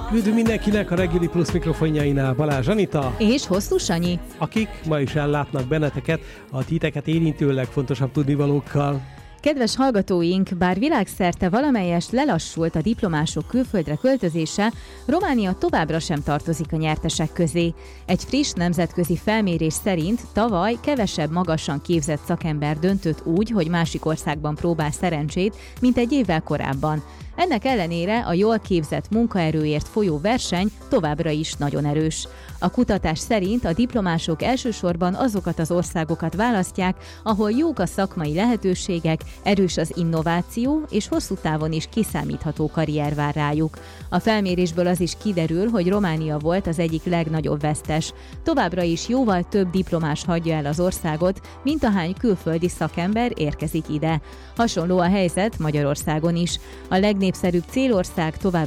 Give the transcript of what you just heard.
Üdv mindenkinek a Reggeli Plusz mikrofonjainál Balázs Anita és Hosszú Sanyi, akik ma is ellátnak benneteket a titeket érintő legfontosabb tudnivalókkal. Kedves hallgatóink, bár világszerte valamelyest lelassult a diplomások külföldre költözése, Románia továbbra sem tartozik a nyertesek közé. Egy friss nemzetközi felmérés szerint tavaly kevesebb magasan képzett szakember döntött úgy, hogy másik országban próbál szerencsét, mint egy évvel korábban. Ennek ellenére a jól képzett munkaerőért folyó verseny továbbra is nagyon erős. A kutatás szerint a diplomások elsősorban azokat az országokat választják, ahol jók a szakmai lehetőségek, erős az innováció és hosszú távon is kiszámítható karrier vár rájuk. A felmérésből az is kiderül, hogy Románia volt az egyik legnagyobb vesztes. Továbbra is jóval több diplomás hagyja el az országot, mint ahány külföldi szakember érkezik ide. Hasonló a helyzet Magyarországon is. A legnépszerűbb célország továbbra